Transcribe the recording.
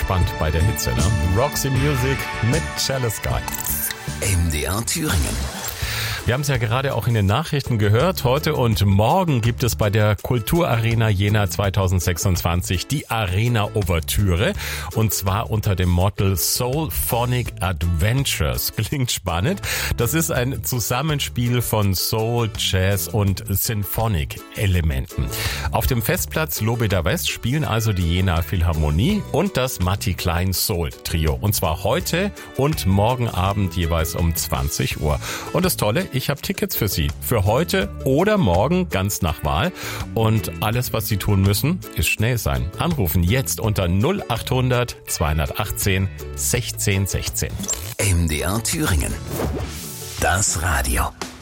entspannt bei der Hitze, ne? Roxy Music mit Cello Sky. MDR Thüringen. Wir haben es ja gerade auch in den Nachrichten gehört. Heute und morgen gibt es bei der Kulturarena Jena 2026 die Arena-Ouvertüre. Und zwar unter dem Motto Soulphonic Adventures. Klingt spannend. Das ist ein Zusammenspiel von Soul, Jazz und Symphonic-Elementen. Auf dem Festplatz Lobeda West spielen also die Jena Philharmonie und das Matti Klein Soul Trio. Und zwar heute und morgen Abend jeweils um 20 Uhr. Und das Tolle, ich habe Tickets für Sie. Für heute oder morgen, ganz nach Wahl. Und alles, was Sie tun müssen, ist schnell sein. Anrufen jetzt unter 0800 218 16 16. MDR Thüringen. Das Radio.